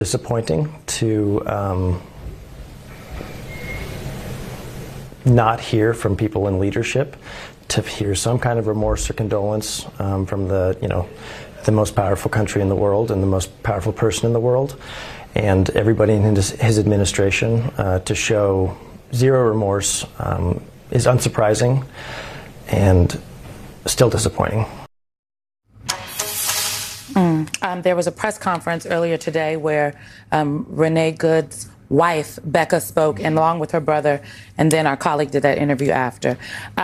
Disappointing to not hear from people in leadership, to hear some kind of remorse or condolence from the most powerful country in the world and the most powerful person in the world, and everybody in his administration to show zero remorse is unsurprising and still disappointing. There was a press conference earlier today where Renee Good's wife, Becca, spoke, and along with her brother, and then our colleague did that interview after.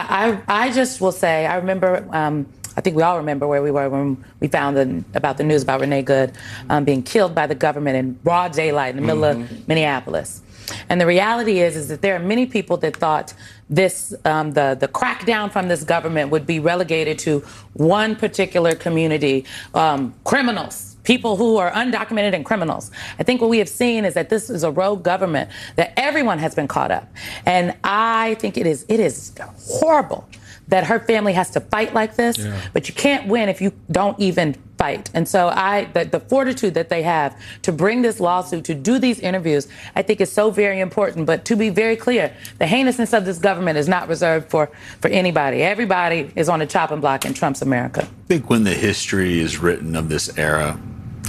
I just will say, I remember, I think we all remember where we were when we found about the news about Renee Good being killed by the government in broad daylight in the middle of Minneapolis. And the reality is that there are many people that thought this, the crackdown from this government would be relegated to one particular community, criminals, people who are undocumented and criminals. I think what we have seen is that this is a rogue government that everyone has been caught up. And I think it is horrible that her family has to fight like this, but you can't win if you don't even fight. And so the fortitude that they have to bring this lawsuit, to do these interviews, I think is so very important. But to be very clear, the heinousness of this government is not reserved for anybody. Everybody is on the chopping block in Trump's America. I think when the history is written of this era,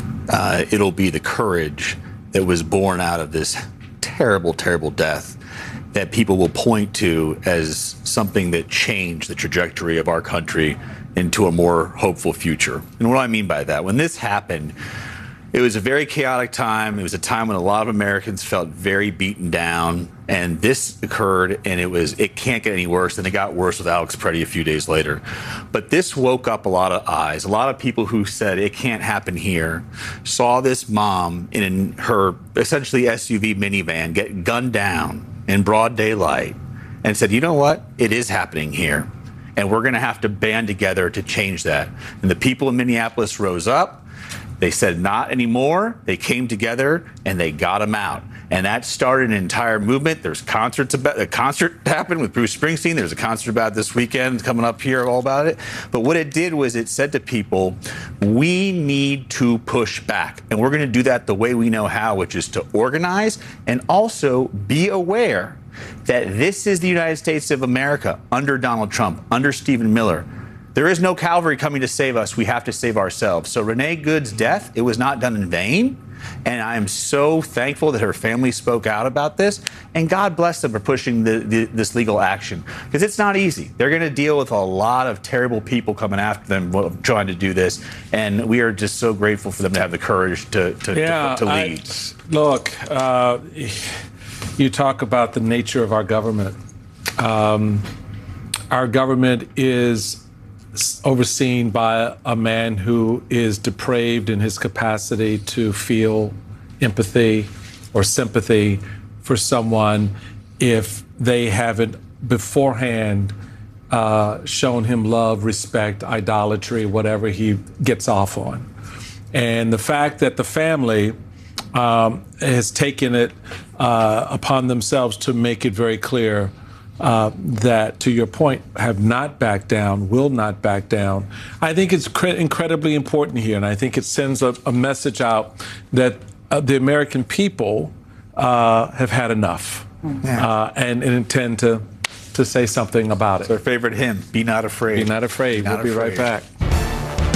it'll be the courage that was born out of this terrible, terrible death that people will point to as something that changed the trajectory of our country into a more hopeful future. And what do I mean by that? When this happened, it was a very chaotic time. It was a time when a lot of Americans felt very beaten down. And this occurred, and it can't get any worse. And it got worse with Alex Preddy a few days later. But this woke up a lot of eyes. A lot of people who said it can't happen here saw this mom in her essentially SUV minivan get gunned down in broad daylight and said, you know what? It is happening here. And we're going to have to band together to change that. And the people in Minneapolis rose up. They said not anymore. They came together and they got him out. And that started an entire movement. There's concerts about a concert happened with Bruce Springsteen. There's a concert about this weekend coming up here all about it. But what it did was it said to people, we need to push back. And we're going to do that the way we know how, which is to organize and also be aware that this is the United States of America under Donald Trump, under Stephen Miller. There is no cavalry coming to save us. We have to save ourselves. So Renee Good's death, it was not done in vain. And I am so thankful that her family spoke out about this. And God bless them for pushing this legal action, because it's not easy. They're going to deal with a lot of terrible people coming after them trying to do this. And we are just so grateful for them to have the courage to lead. Look, you talk about the nature of our government. Our government is overseen by a man who is depraved in his capacity to feel empathy or sympathy for someone if they haven't beforehand shown him love, respect, idolatry, whatever he gets off on. And the fact that the family has taken it upon themselves to make it very clear that, to your point, have not backed down, will not back down. I think it's incredibly important here, and I think it sends a message out that the American people have had enough and intend to say something about it. It's our favorite hymn, Be Not Afraid. Be not afraid. We'll be right back.